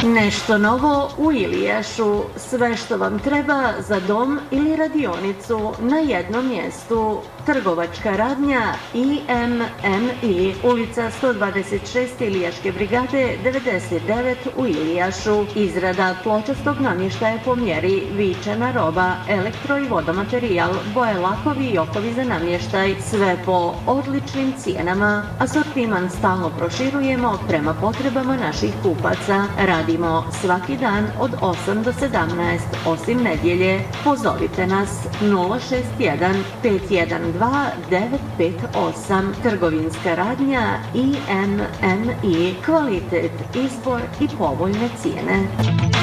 Nešto novo u Ilijašu, sve što vam treba za dom ili radionicu na jednom mjestu. Trgovačka radnja IMMI, ulica 126 Ilijaške brigade 99 u Ilijašu. Izrada pločastog namještaja po mjeri, vičana roba, elektro i vodomaterijal, boje, lakovi i okovi za namještaj, sve po odličnim cijenama. Asortiman stalno proširujemo prema potrebama naših kupaca. Radimo svaki dan od 8 do 17, osim nedjelje. Pozovite nas 061 512 958. Trgovinska radnja IMMI. Kvalitet, izbor i povoljne cijene.